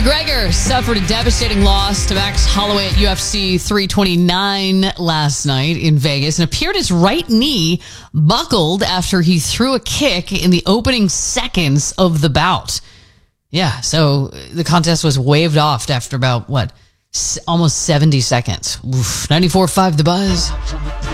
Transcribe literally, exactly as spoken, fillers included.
McGregor suffered a devastating loss to Max Holloway at U F C three twenty-nine last night in Vegas, and appeared his right knee buckled after he threw a kick in the opening seconds of the bout. Yeah, so the contest was waved off after about, what, almost seventy seconds. Oof. ninety-four point five The Buzz.